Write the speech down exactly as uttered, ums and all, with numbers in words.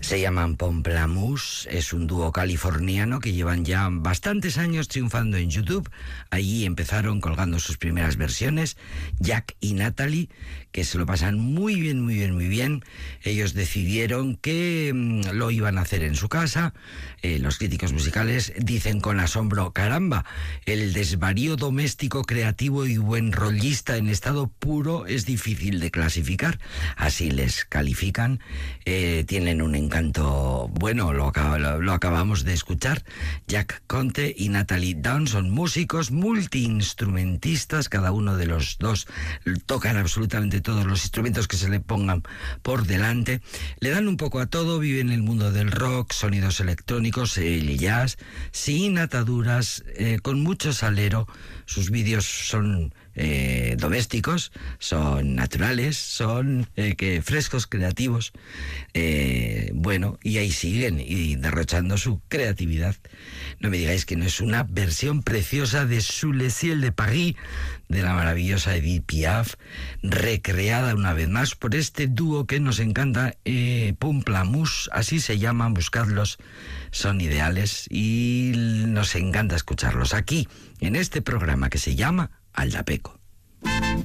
Se llaman Pomplamoose, es un dúo californiano que llevan ya bastantes años triunfando en YouTube. Allí empezaron colgando sus primeras versiones, Jack y Natalie, que se lo pasan muy bien, muy bien, muy bien. Ellos decidieron que mmm, lo iban a hacer en su casa. Eh, los críticos musicales dicen con asombro, caramba, el desvarío doméstico, creativo y buen rollista en estado puro es difícil de clasificar. Así les califican. Eh, tienen un encanto, bueno, lo, lo, lo acabamos de escuchar. Jack Conte y Natalie Down son músicos multiinstrumentistas, cada uno de los dos tocan absolutamente todos los instrumentos que se le pongan por delante. Le dan un poco a todo, viven en el mundo del rock, sonidos electrónicos, el jazz, sin ataduras, eh, con mucho salero. Sus vídeos son eh, domésticos, son naturales, son eh, que frescos, creativos. Eh, bueno, y ahí siguen, y derrochando su creatividad. No me digáis que no es una versión preciosa de Sous le ciel de Paris, de la maravillosa Edith Piaf, recreada una vez más por este dúo que nos encanta, eh, Pomplamoose, así se llaman, buscadlos, son ideales y nos encanta escucharlos aquí, en este programa que se llama Aldapeco.